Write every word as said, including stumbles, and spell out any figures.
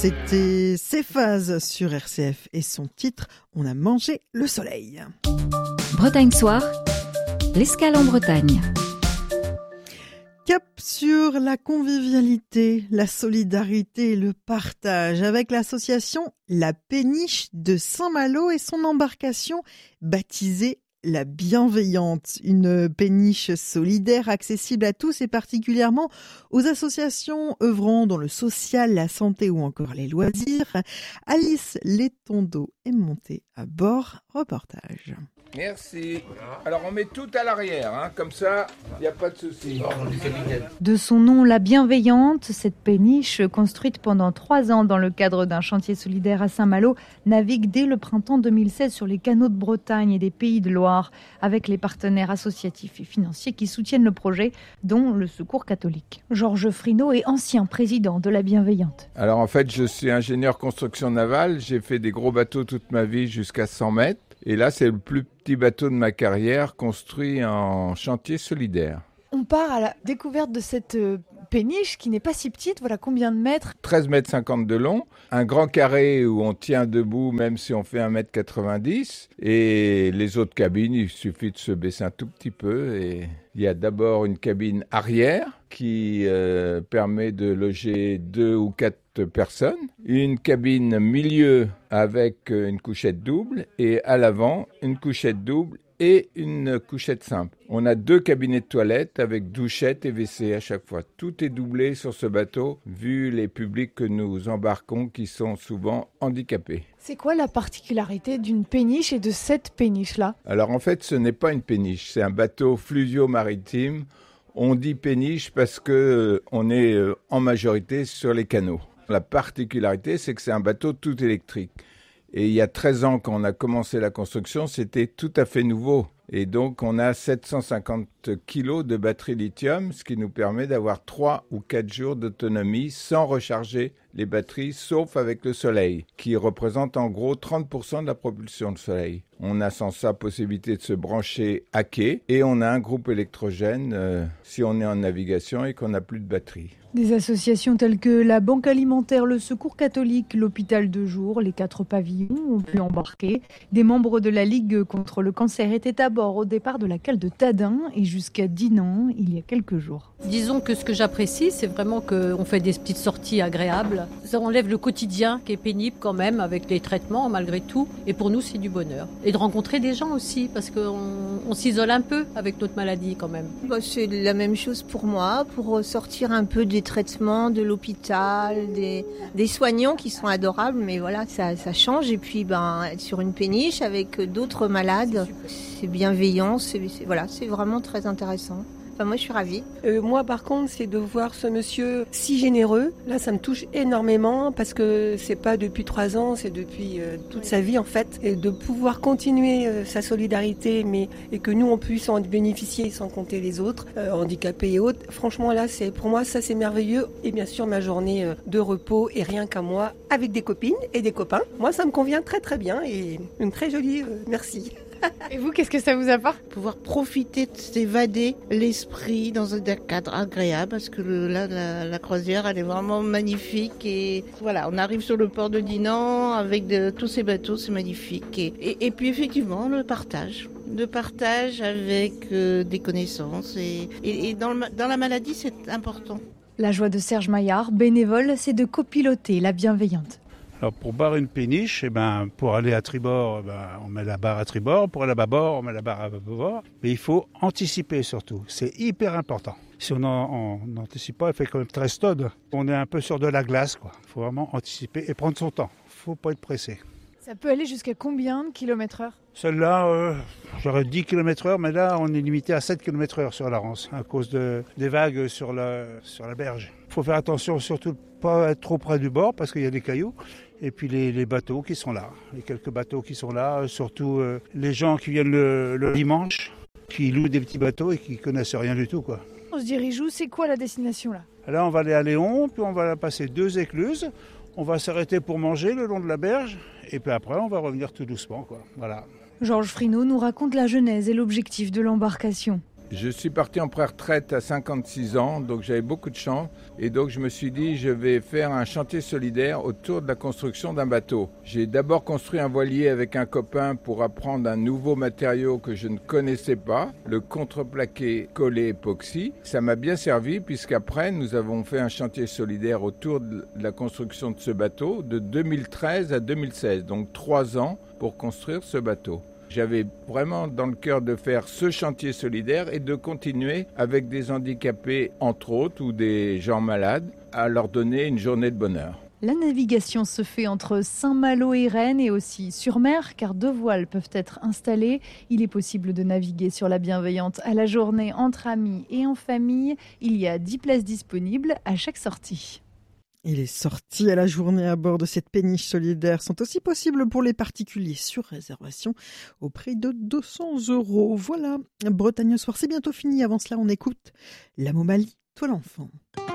C'était Céphase sur R C F et son titre « On a mangé le soleil ». Bretagne Soir, l'escale en Bretagne. Cap sur la convivialité, la solidarité et le partage avec l'association La Péniche de Saint-Malo et son embarcation baptisée La Bienveillante, une péniche solidaire accessible à tous et particulièrement aux associations œuvrant dans le social, la santé ou encore les loisirs. Alice Letondo est montée à bord. Reportage. Merci. Alors on met tout à l'arrière, hein, comme ça, il n'y a pas de souci. De son nom, La Bienveillante, cette péniche, construite pendant trois ans dans le cadre d'un chantier solidaire à Saint-Malo, navigue dès le printemps deux mille seize sur les canaux de Bretagne et des Pays de Loire, avec les partenaires associatifs et financiers qui soutiennent le projet, dont le Secours catholique. Georges Frinaud est ancien président de La Bienveillante. Alors en fait, je suis ingénieur construction navale, j'ai fait des gros bateaux toute ma vie jusqu'à cent mètres. Et là, c'est le plus petit bateau de ma carrière construit en chantier solidaire. On part à la découverte de cette péniche qui n'est pas si petite. Voilà combien de mètres ? treize mètres cinquante de long, un grand carré où on tient debout même si on fait un mètre quatre-vingt-dix. Et les autres cabines, il suffit de se baisser un tout petit peu. Et il y a d'abord une cabine arrière qui euh, permet de loger deux ou quatre personnes, une cabine milieu avec une couchette double et à l'avant une couchette double et une couchette simple. On a deux cabinets de toilettes avec douchette et W C à chaque fois. Tout est doublé sur ce bateau vu les publics que nous embarquons qui sont souvent handicapés. C'est quoi la particularité d'une péniche et de cette péniche-là ? Alors en fait, ce n'est pas une péniche, c'est un bateau fluvio-maritime. On dit péniche parce qu'on est en majorité sur les canaux. La particularité, c'est que c'est un bateau tout électrique. Et il y a treize ans, quand on a commencé la construction, c'était tout à fait nouveau. Et donc, on a sept cent cinquante kilos de batterie lithium, ce qui nous permet d'avoir trois ou quatre jours d'autonomie sans recharger les batteries, sauf avec le soleil, qui représente en gros trente pour cent de la propulsion de soleil. On a sans ça possibilité de se brancher à quai et on a un groupe électrogène euh, si on est en navigation et qu'on n'a plus de batterie. Des associations telles que la Banque Alimentaire, le Secours catholique, l'Hôpital de jour, les quatre pavillons ont pu embarquer. Des membres de la Ligue contre le cancer étaient à bord au départ de la cale de Tadin et jusqu'à Dinan il y a quelques jours. Disons que ce que j'apprécie, c'est vraiment qu'on fait des petites sorties agréables. Ça enlève le quotidien qui est pénible quand même avec les traitements malgré tout. Et pour nous, c'est du bonheur. Et de rencontrer des gens aussi parce qu'on on s'isole un peu avec notre maladie quand même. Bah, c'est la même chose pour moi, pour sortir un peu des traitements de l'hôpital, des, des soignants qui sont adorables, mais voilà, ça, ça change. Et puis ben, être sur une péniche avec d'autres malades, c'est bienveillant, c'est, c'est, voilà, c'est vraiment très intéressant. Enfin, moi, je suis ravie. Euh, moi, par contre, c'est de voir ce monsieur si généreux. Là, ça me touche énormément parce que c'est pas depuis trois ans, c'est depuis euh, toute sa vie, en fait. Et de pouvoir continuer euh, sa solidarité, mais et que nous, on puisse en bénéficier sans compter les autres, euh, handicapés et autres. Franchement, là, c'est pour moi, ça, c'est merveilleux. Et bien sûr, ma journée euh, de repos et rien qu'à moi, avec des copines et des copains. Moi, ça me convient très, très bien et une très jolie euh, merci. Et vous, qu'est-ce que ça vous apporte ? Pouvoir profiter, de s'évader l'esprit dans un cadre agréable parce que le, là, la, la croisière, elle est vraiment magnifique et voilà, on arrive sur le port de Dinan avec de, tous ces bateaux, c'est magnifique. Et, et, et puis effectivement, le partage. Le partage avec euh, des connaissances et, et, et dans, le, dans la maladie, c'est important. La joie de Serge Maillard, bénévole, c'est de copiloter La Bienveillante. Alors pour barrer une péniche, eh ben, pour aller à tribord, eh ben, on met la barre à tribord. Pour aller à bâbord, on met la barre à bâbord. Mais il faut anticiper surtout. C'est hyper important. Si on n'anticipe pas, il fait quand même treize tonnes. On est un peu sur de la glace, quoi. Il faut vraiment anticiper et prendre son temps. Il ne faut pas être pressé. Ça peut aller jusqu'à combien de kilomètres heure ? Celle-là, euh, j'aurais dix kilomètres heure, mais là, on est limité à sept kilomètres heure sur la Rance, à cause de, des vagues sur la, sur la berge. Il faut faire attention surtout de ne pas être trop près du bord, parce qu'il y a des cailloux. Et puis les, les bateaux qui sont là, les quelques bateaux qui sont là, surtout euh, les gens qui viennent le, le dimanche, qui louent des petits bateaux et qui ne connaissent rien du tout, quoi. On se dirige où ? C'est quoi la destination là ? Là, on va aller à Léon, puis on va passer deux écluses. On va s'arrêter pour manger le long de la berge, et puis après, on va revenir tout doucement, quoi. Voilà. Georges Frinaud nous raconte la genèse et l'objectif de l'embarcation. Je suis parti en pré-retraite à cinquante-six ans, donc j'avais beaucoup de chance. Et donc je me suis dit, je vais faire un chantier solidaire autour de la construction d'un bateau. J'ai d'abord construit un voilier avec un copain pour apprendre un nouveau matériau que je ne connaissais pas, le contreplaqué collé époxy. Ça m'a bien servi puisqu'après, nous avons fait un chantier solidaire autour de la construction de ce bateau de deux mille treize à deux mille seize, donc trois ans pour construire ce bateau. J'avais vraiment dans le cœur de faire ce chantier solidaire et de continuer avec des handicapés, entre autres, ou des gens malades, à leur donner une journée de bonheur. La navigation se fait entre Saint-Malo et Rennes et aussi sur mer, car deux voiles peuvent être installées. Il est possible de naviguer sur la Bienveillante à la journée entre amis et en famille. Il y a dix places disponibles à chaque sortie. Et les sorties à la journée à bord de cette péniche solidaire sont aussi possibles pour les particuliers sur réservation au prix de deux cents euros. Voilà, Bretagne au soir, c'est bientôt fini. Avant cela, on écoute La Momalie, toi l'enfant.